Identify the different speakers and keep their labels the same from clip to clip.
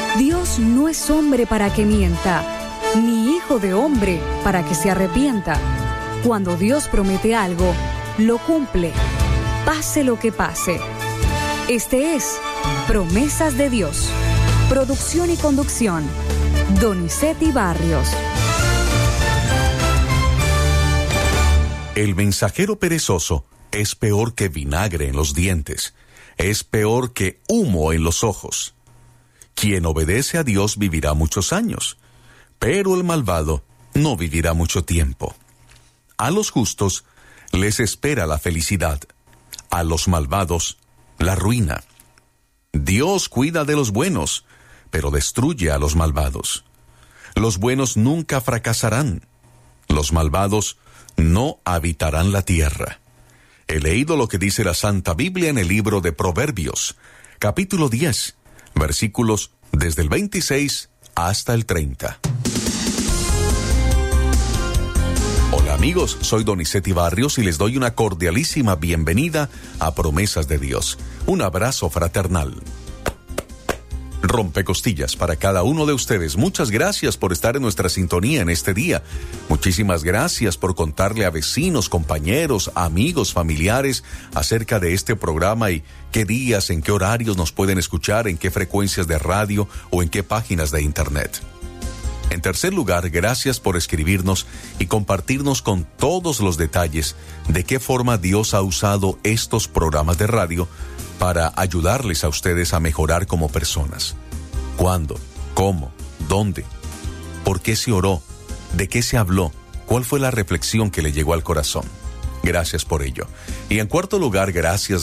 Speaker 1: Dios no es hombre para que mienta, ni hijo de hombre para que se arrepienta. Cuando Dios promete algo, lo cumple, pase lo que pase. Este es Promesas de Dios. Producción y conducción, Donizetti Barrios.
Speaker 2: El mensajero perezoso es peor que vinagre en los dientes, es peor que humo en los ojos. Quien obedece a Dios vivirá muchos años, pero el malvado no vivirá mucho tiempo. A los justos les espera la felicidad, a los malvados la ruina. Dios cuida de los buenos, pero destruye a los malvados. Los buenos nunca fracasarán, los malvados no habitarán la tierra. He leído lo que dice la Santa Biblia en el libro de Proverbios, capítulo 10, versículos desde el 26 hasta el 30. Hola amigos, soy Donizetti Barrios y les doy una cordialísima bienvenida a Promesas de Dios. Un abrazo fraternal. Rompecostillas para cada uno de ustedes. Muchas gracias por estar en nuestra sintonía en este día. Muchísimas gracias por contarle a vecinos, compañeros, amigos, familiares acerca de este programa y qué días, en qué horarios nos pueden escuchar, en qué frecuencias de radio o en qué páginas de internet. En tercer lugar, gracias por escribirnos y compartirnos con todos los detalles de qué forma Dios ha usado estos programas de radio para ayudarles a ustedes a mejorar como personas. ¿Cuándo? ¿Cómo? ¿Dónde? ¿Por qué se oró? ¿De qué se habló? ¿Cuál fue la reflexión que le llegó al corazón? Gracias por ello. Y en cuarto lugar, gracias,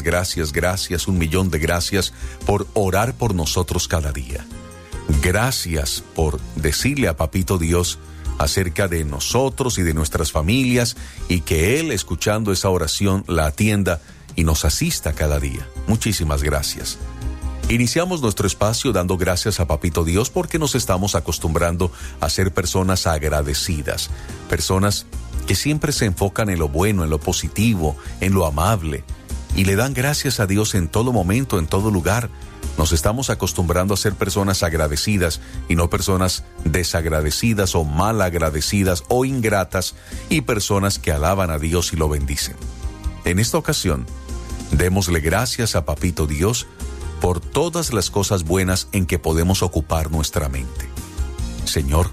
Speaker 2: un millón de gracias por orar por nosotros cada día. Gracias por decirle a Papito Dios acerca de nosotros y de nuestras familias y que Él, escuchando esa oración, la atienda y nos asista cada día. Muchísimas gracias. Iniciamos nuestro espacio dando gracias a Papito Dios porque nos estamos acostumbrando a ser personas agradecidas, personas que siempre se enfocan en lo bueno, en lo positivo, en lo amable y le dan gracias a Dios en todo momento, en todo lugar. Nos estamos acostumbrando a ser personas agradecidas y no personas desagradecidas o malagradecidas o ingratas y personas que alaban a Dios y lo bendicen. En esta ocasión, démosle gracias a Papito Dios por todas las cosas buenas en que podemos ocupar nuestra mente. Señor,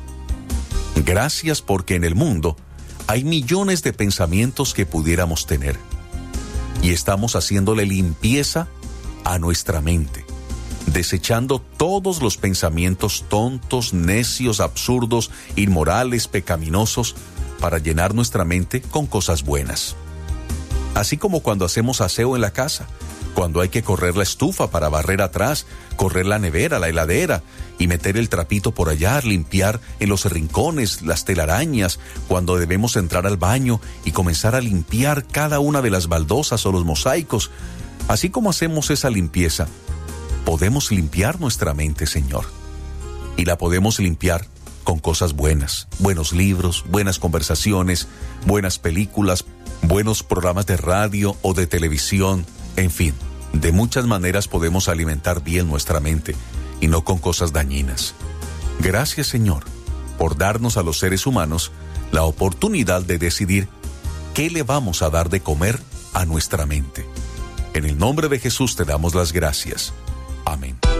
Speaker 2: gracias porque en el mundo hay millones de pensamientos que pudiéramos tener y estamos haciéndole limpieza a nuestra mente, desechando todos los pensamientos tontos, necios, absurdos, inmorales, pecaminosos, para llenar nuestra mente con cosas buenas. Así como cuando hacemos aseo en la casa, cuando hay que correr la estufa para barrer atrás, correr la nevera, la heladera y meter el trapito por allá, limpiar en los rincones, las telarañas, cuando debemos entrar al baño y comenzar a limpiar cada una de las baldosas o los mosaicos. Así como hacemos esa limpieza, podemos limpiar nuestra mente, Señor. Y la podemos limpiar con cosas buenas, buenos libros, buenas conversaciones, buenas películas, buenos programas de radio o de televisión, en fin, de muchas maneras podemos alimentar bien nuestra mente y no con cosas dañinas. Gracias, Señor, por darnos a los seres humanos la oportunidad de decidir qué le vamos a dar de comer a nuestra mente. En el nombre de Jesús te damos las gracias. Amén.